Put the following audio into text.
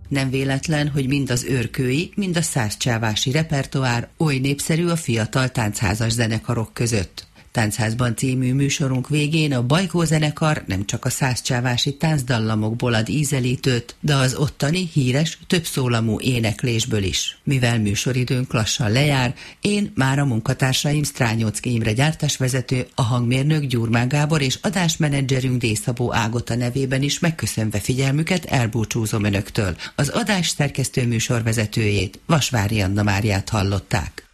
Nem véletlen, hogy mind az őrkői, mind a szászcsávási repertoár oly népszerű a fiatal táncházas zenekarok között. Táncházban című műsorunk végén a Bajkó zenekar nem csak a szászcsávási táncdallamokból ad ízelítőt, de az ottani híres, többszólamú éneklésből is. Mivel műsoridőnk lassan lejár, én már a munkatársaim Strányocki Imre gyártásvezető, a hangmérnök Gyurmán Gábor és adásmenedzserünk D. Szabó Ágota nevében is megköszönve figyelmüket elbúcsúzom önöktől. Az adás szerkesztő műsorvezetőjét, Vasvári Anna Máriát hallották.